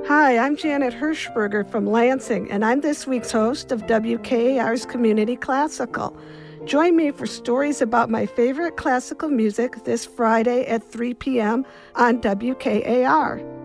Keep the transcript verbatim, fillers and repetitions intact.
Hi, I'm Janet Hirschberger from Lansing, and I'm this week's host of W K A R's Community Classical. Join me for stories about my favorite classical music this Friday at three p.m. on W K A R.